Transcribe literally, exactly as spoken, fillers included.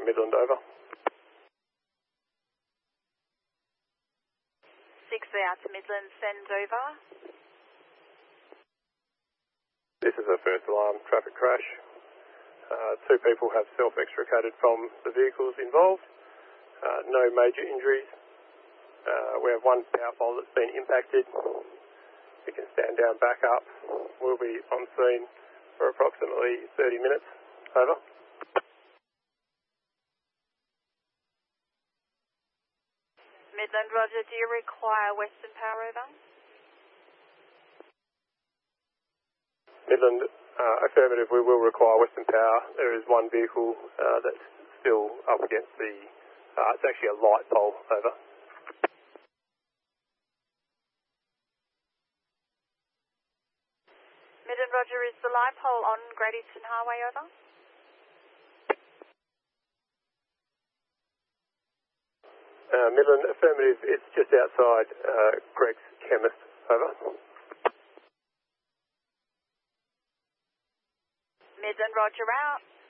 Midland, over. six three out to Midland, send over. This is a first alarm traffic crash. Uh, two people have self-extricated from the vehicles involved. Uh, no major injuries. Uh, we have one power pole that's been impacted. We can stand down, back up. We'll be on scene for approximately thirty minutes. Over. Midland, roger. Do you require Western Power, over? Midland, uh, affirmative. We will require Western Power. There is one vehicle uh, that's still up against the... Uh, it's actually a light pole. Over. Midland, roger. Is the light pole on Great Eastern Highway, over? Uh, Midland, affirmative. It's just outside uh, Greg's Chemist. Over. Midland, roger, out.